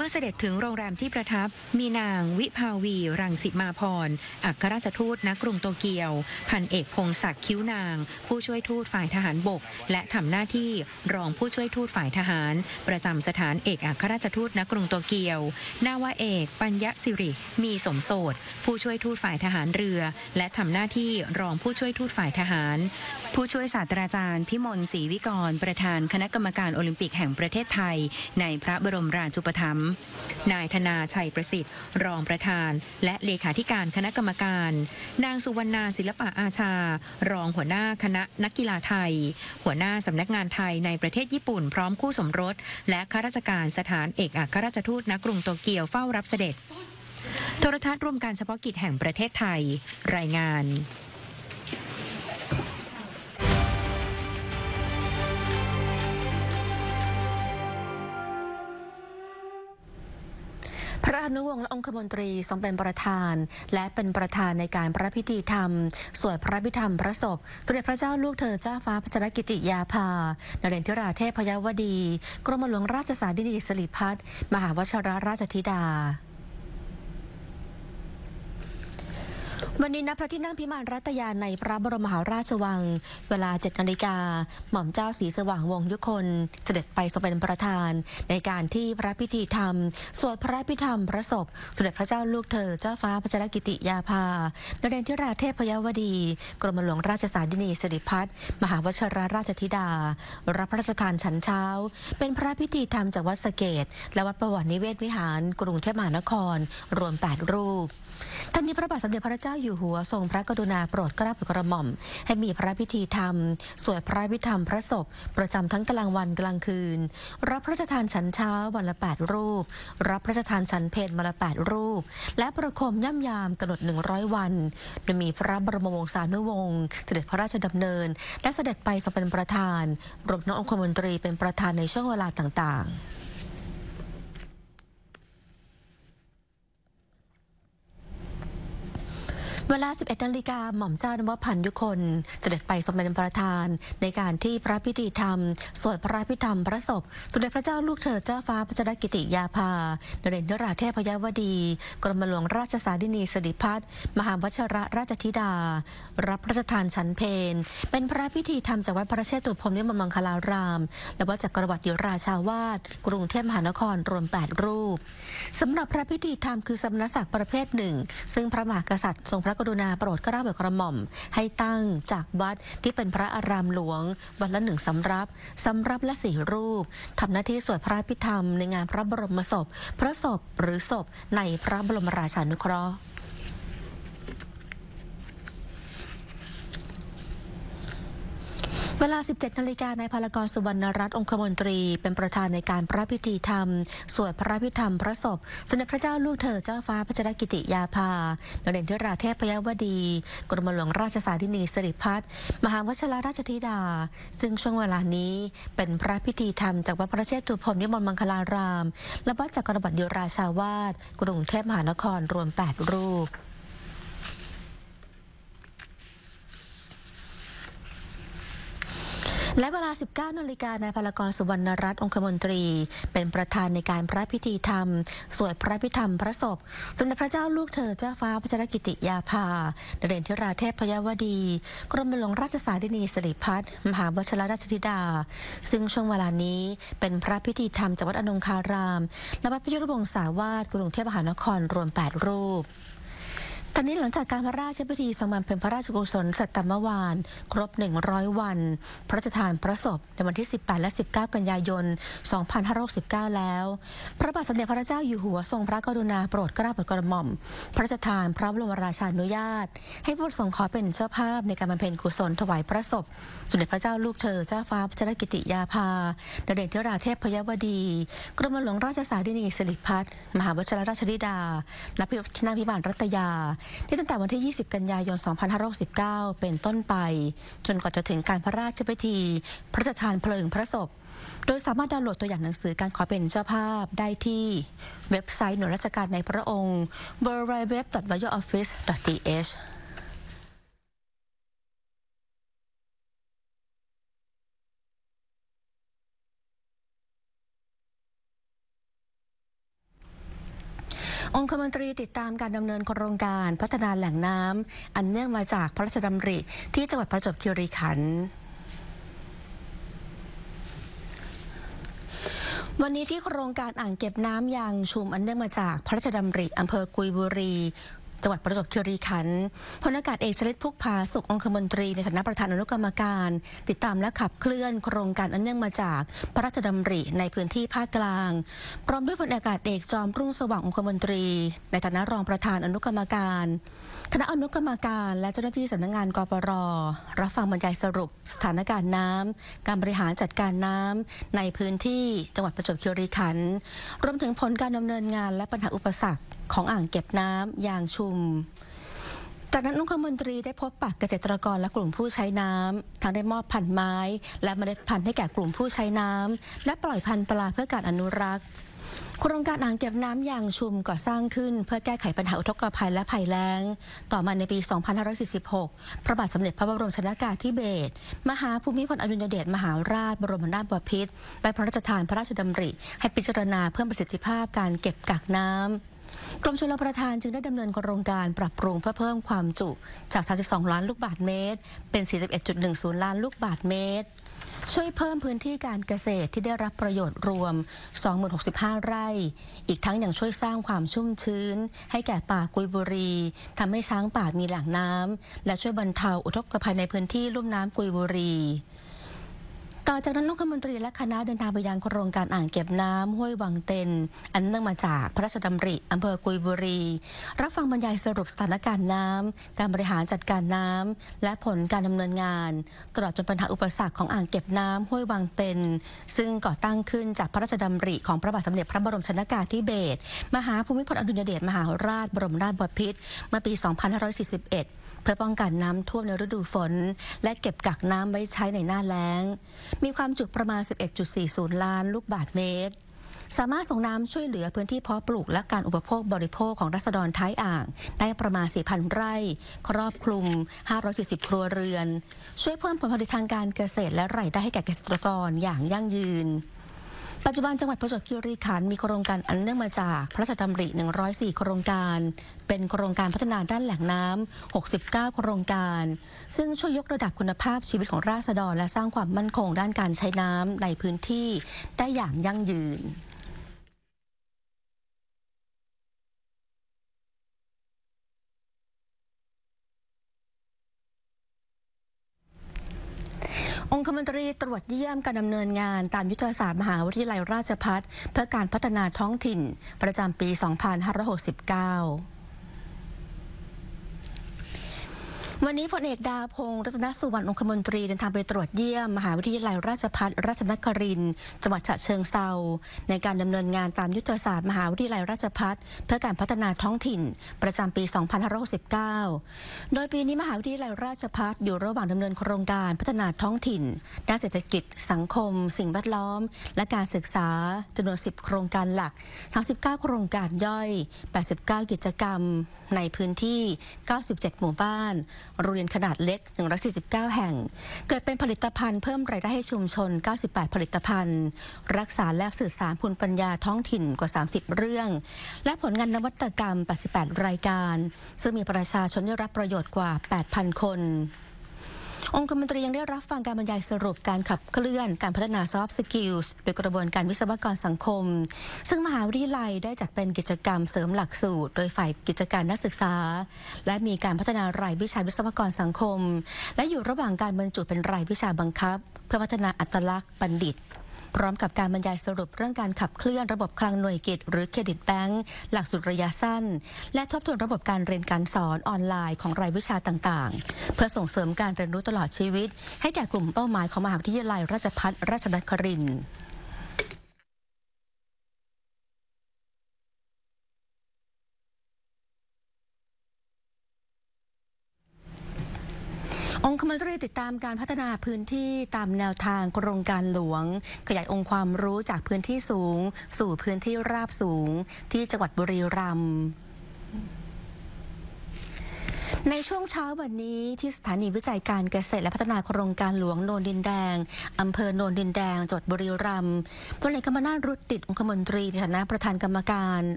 เสด็จถึงโรงแรมที่ประทับมีนางวิภาวีรังสิมาพรอัครราชทูตณกรุงโตเกียวพันเอกพงศักดิ์คิ้วนางผู้ช่วยทูตฝ่ายทหารบกและทำหน้าที่รองผู้ช่วยทูตฝ่ายทหารประจำสถานเอกอัครราชทูตณกรุงโตเกียวนาวาเอกปัญญสิริมีสมโสดผู้ช่วยทูตฝ่ายทหารเรือและทำหน้าที่รองผู้ช่วยทูตฝ่ายทหารผู้ช่วยศาสตราจารย์พิมลศรีวิกรประธานคณะกรรมการโอลิมปิกแห่งประเทศไทยในพระบรมราชูปถัมภ์นายธนาชัยประสิทธิ์รองประธานและเลขาธิการคณะกรรมการนางสุวรรณาศิลปะอาชารองหัวหน้าคณะนักกีฬาไทยหัวหน้าสำนักงานไทยในประเทศญี่ปุ่นพร้อมคู่สมรสและข้าราชการสถานเอกอัครราชทูตณกรุงโตเกียวเฝ้ารับเสด็จโทรทัศน์ร่วมการเฉพาะกิจแห่งประเทศไทยรายงานพระอนุวงศ์และองคมนตรีทรงเป็นประธานและเป็นประธานในการพระพิธีธรรมสวดพระพิธรรมพระศพสมเด็จพระเจ้าลูกเธอเจ้าฟ้าพัชรกิติยาภานเรนทิราเทพยวดีกรมหลวงราชสานินีสิริพัฒน์มหาวชิรราชธิดาวันนี้ณพระที่นั่งพิมานรัตยาในพระบรมมหาราชวังเวลา 7 นาฬิกาหม่อมเจ้าศรีสว่างวงศ์ยุคนเสด็จไปทรงเป็นประธานในการที่พระพิธีธรรมสวดพระพิธรรมพระศพสมเด็จพระเจ้าลูกเธอเจ้าฟ้าพัชรกิติยาภานเรนทิราเทพยวดีกรมหลวงราชสานินีสิริพัฒน์มหาวชิรราชธิดารับพระราชทานฉันเช้าเป็นพระพิธีธรรมจากวัดสะเกษและวัดประวัตินิเวศวิหารกรุงเทพมหานครรวม 8 รูปท่านนี้พระบาทสมเด็จพระเจ้าอยู่หัวทรงพระกรุณาโปรดเกล้าโปรดกระหม่อมให้มีพระพิธีธรรมสวดพระพิธรรมพระศพประจำทั้งกลางวันกลางคืนรับพระราชทานฉันเช้าวันละ 8 รูปรับพระราชทานฉันเพลวันละ 8 รูปและประโคมย่ำยามกำหนด100 วันโดยมีพระบรมวงศานุวงศ์เสด็จพระราชดำเนินและเสด็จไปทรงเป็นประธานรวมทั้งองคมนตรีเป็นประธานในช่วงเวลาต่างๆเวลา 11 นาฬิกาหม่อมเจ้านวพันธ์ยุคนเสด็จไปทรงเป็นประธานในการที่พระพิธีธรรมสวดพระพิธรรมพระศพสมเด็จพระเจ้าลูกเธอเจ้าฟ้าพัชรกิติยาภานเรนทิราเทพยวดีกรมหลวงราชสานินีสิริพัฒน์มหาวชิรราชธิดารับพระราชทานฉันเพลเป็นพระพิธีธรรมจากวัดพระเชตุพนมนิมนต์มังคลารามและวัดจักรวรรดิราชาวาสกรุงเทพมหานครรวม 8 รูปสำหรับพระพิธีธรรมคือสมณศักดิ์ประเภทหนึ่งซึ่งพระมหากษัตริย์ทรงพระกรุณาโปรดเกล้าโปรดกระหม่อมให้ตั้งจากวัดที่เป็นพระอารามหลวงวันละ 1 สำรับละ 4 รูปทำหน้าที่สวดพระพิธรรมในงานพระบรมศพพระศพหรือศพในพระบรมราชานุเคราะห์เวลา 17 นาฬิกานายพลากรสุวรรณรัตน์องคมนตรีเป็นประธานในการพระพิธีธรรมสวดพระพิธรรมพระศพสมเด็จพระเจ้าลูกเธอเจ้าฟ้าพัชรกิติยาภานเรนทิราเทพยวดีกรมหลวงราชสานินีสิริพัฒน์มหาวชิรราชธิดาซึ่งช่วงเวลานี้เป็นพระพิธีธรรมจากวัดพระเชตุพนนิมนต์มังคลารามและวัดจักรวรรดิราชาวาสกรุงเทพมหานครรวม 8 รูปและเวลา 19 นาฬิกานายพลากรสุวรรณรัตน์องคมนตรีเป็นประธานในการพระพิธีธรรมสวดพระพิธรรมพระศพสมเด็จพระเจ้าลูกเธอเจ้าฟ้าพัชรกิติยาภานเรนทิราเทพยวดีกรมหลวงราชสานินีสิริพัฒน์มหาวชิรราชธิดาซึ่งช่วงเวลานี้เป็นพระพิธีธรรมจากวัดอนงคารามและวัดพยุรวงศาวาสกรุงเทพมหานครรวม 8 รูปตอนนี้หลังจากการพระราชพิธีทรงบำเพ็ญพระราชกุศลสัตตมวานครบ 100 วันพระราชทานพระศพในวันที่ 18 และ 19 กันยายน 2569 แล้วพระบาทสมเด็จพระเจ้าอยู่หัวทรงพระกรุณาโปรดเกล้าโปรดกระหม่อมพระราชทานพระบรมราชานุญาตให้ผู้ทรงขอเป็นเจ้าภาพในการบำเพ็ญกุศลถวายพระศพสมเด็จพระเจ้าลูกเธอเจ้าฟ้าพัชรกิติยาภานเรนทิราเทพยวดีกรมหลวงราชสานินีสิริพัฒน์มหาวชิรราชธิดาณพระที่นั่งพิมานรัตยาที่ตั้งแต่วันที่ 20 กันยายน 2569 เป็นต้นไปจนกว่าจะถึงการพระราชพิธีพระราชทานเพลิงพระศพโดยสามารถดาวน์โหลดตัวอย่างหนังสือการขอเป็นเจ้าภาพได้ที่เว็บไซต์หน่วยราชการในพระองค์ www.royaloffice.th องคมนตรีติดตามการดำเนินโครงการพัฒนาแหล่งน้ำอันเนื่องมาจากพระราชดำริที่จังหวัดประจวบคีรีขันธ์วันนี้ที่โครงการอ่างเก็บน้ำยางชุมอันเนื่องมาจากพระราชดำริอำเภอกุยบุรีจังหวัดประจวบคีรีขันธ์พลอากาศเอกชลิตพุกพาสุของคมนตรีในฐานะประธานอนุกรรมการติดตามและขับเคลื่อนโครงการอันเนื่องมาจากพระราชดำริในพื้นที่ภาคกลางพร้อมด้วยพลอากาศเอกจอมรุ่งสว่างองคมนตรีในฐานะรองประธานอนุกรรมการคณะอนุกรรมการและเจ้าหน้าที่สำนักงานกปร.รับฟังบรรยายสรุปสถานการณ์น้ำการบริหารจัดการน้ำในพื้นที่จังหวัดประจวบคีรีขันธ์รวมถึงผลการดำเนินงานและปัญหาอุปสรรคของอ่างเก็บน้ำยางชุมจากนั้นองคมนตรีได้พบปะเกษตรกรและกลุ่มผู้ใช้น้ำทั้งได้มอบพันธุ์ไม้และเมล็ดพันธุ์ให้แก่กลุ่มผู้ใช้น้ำและปล่อยพันธุ์ปลาเพื่อการอนุรักษ์โครงการอ่างเก็บน้ำยางชุมก่อสร้างขึ้นเพื่อแก้ไขปัญหาอุทกภัยและภัยแล้งต่อมาในปี 2546 พระบาทสมเด็จพระบรมชนากาธิเบศรมหาภูมิพลอดุลยเดชมหาราชบรมนาถบพิตรได้พระราชทานพระราชดำริให้พิจารณาเพิ่มประสิทธิภาพการเก็บกักน้ำกรมชลประทานจึงได้ดำเนินโครงการปรับปรุงเพื่อเพิ่มความจุจาก 32 ล้านลูกบาศก์เมตรเป็น 41.10 ล้านลูกบาศก์เมตรช่วยเพิ่มพื้นที่การเกษตรที่ได้รับประโยชน์รวม 2065 ไร่อีกทั้งยังช่วยสร้างความชุ่มชื้นให้แก่ป่ากุยบุรีทำให้ช้างป่ามีแหล่งน้ำและช่วยบรรเทาอุทกภัยในพื้นที่ลุ่มน้ำกุยบุรีต่อจากนั้นองคมนตรีและคณะเดินทางไปยังโครงการอ่างเก็บน้ำห้วยวังเต็นอันเนื่องมาจากพระราชดำริอำเภอกุยบุรีรับฟังบรรยายสรุปสถานการณ์น้ำการบริหารจัดการน้ำและผลการดำเนินงานตลอดจนปัญหาอุปสรรคของอ่างเก็บน้ำห้วยวังเต็นซึ่งก่อตั้งขึ้นจากพระราชดำริของพระบาทสมเด็จพระบรมชนกาธิเบศรมหาภูมิพลอดุลยเดชมหาราชบรมนาถบพิตรเมื่อปี 2541เพื่อป้องกันน้ำท่วมในฤดูฝนและเก็บกักน้ำไว้ใช้ในหน้าแล้งมีความจุประมาณ 11.40 ล้านลูกบาศก์เมตรสามารถส่งน้ำช่วยเหลือพื้นที่เพาะปลูกและการอุปโภคบริโภคของราษฎรท้ายอ่างได้ประมาณ 4,000 ไร่ครอบคลุม 540 ครัวเรือนช่วยเพิ่มผลผลิตทางการเกษตรและรายได้ให้แก่เกษตรกรอย่างยั่งยืนปัจจุบันจังหวัดประจวบคีรีขันธ์มีโครงการอันเนื่องมาจากพระราชดำริ 104 โครงการเป็นโครงการพัฒนาด้านแหล่งน้ำ 69 โครงการซึ่งช่วยยกระดับคุณภาพชีวิตของราษฎรและสร้างความมั่นคงด้านการใช้น้ำในพื้นที่ได้อย่างยั่งยืนองคมนตรีตรวจเยี่ยมการดำเนินงานตามยุทธศาสตร์มหาวิทยาลัยราชภัฏเพื่อการพัฒนาท้องถิ่นประจำปี 2569วันนี้พลเอกดาพงษ์รัตนสุวรรณองคมนตรีเดินทางไปตรวจเยี่ยมมหาวิทยาลัยราชภัฏราชนครินทร์จังหวัดฉะเชิงเทราในการดำเนินงานตามยุทธศาสตร์มหาวิทยาลัยราชภัฏเพื่อการพัฒนาท้องถิ่นประจำปี 2569 โดยปีนี้มหาวิทยาลัยราชภัฏอยู่ระหว่างดำเนินโครงการพัฒนาท้องถิ่นด้านเศรษฐกิจสังคมสิ่งแวดล้อมและการศึกษาจำนวน 10 โครงการหลัก 39 โครงการย่อย 89 กิจกรรมในพื้นที่ 97 หมู่บ้านโรงเรียนขนาดเล็ก 149 แห่งเกิดเป็นผลิตภัณฑ์เพิ่มรายได้ให้ชุมชน 98 ผลิตภัณฑ์รักษาและสื่อสารภูมิปัญญาท้องถิ่นกว่า 30 เรื่องและผลงานนวัตกรรม 88 รายการซึ่งมีประชาชนได้รับประโยชน์กว่า 8,000 คนองคมนตรียังได้รับฟังการบรรยายสรุปการขับเคลื่อนการพัฒนา Soft Skills โดยกระบวนการวิศวกรสังคมซึ่งมหาวิทยาลัยได้จัดเป็นกิจกรรมเสริมหลักสูตรโดยฝ่ายกิจการนักศึกษาและมีการพัฒนารายวิชาวิศวกรสังคมและอยู่ระหว่างการบรรจุเป็นรายวิชาบังคับเพื่อพัฒนาอัตลักษณ์บัณฑิตพร้อมกับการบรรยายสรุปเรื่องการขับเคลื่อนระบบคลังหน่วยกิจหรือเครดิตแบงก์หลักสูตรระยะสั้นและทบทวนระบบการเรียนการสอนออนไลน์ของรายวิชาต่างๆเพื่อส่งเสริมการเรียนรู้ตลอดชีวิตให้แก่กลุ่มเป้าหมายของมหาวิทยาลัยราชภัฏราชนครินทร์องคมนตรีติดตามการพัฒนาพื้นที่ตามแนวทางโครงการหลวงขยายองค์ความรู้จากพื้นที่สูงสู่พื้นที่ราบสูงที่จังหวัดบุรีรัมย์ในช่วงเช้าวันนี้ที่สถานีวิจัยการเกษตรและพัฒนาโครงการหลวงโนนดินแดงอำเภอโนนดินแดงจังหวัดบุรีรัมย์พลเอกกมลนาถ รุตติองคมนตรีในฐานะประธานกรรมการ